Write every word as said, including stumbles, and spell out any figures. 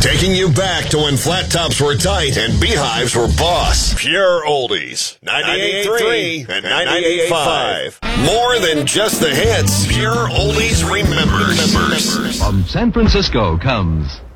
Taking you back to when flat tops were tight and beehives were boss. Pure oldies. ninety-eight point three and ninety-eight point five. More than just the hits. Pure oldies remembers. From San Francisco comes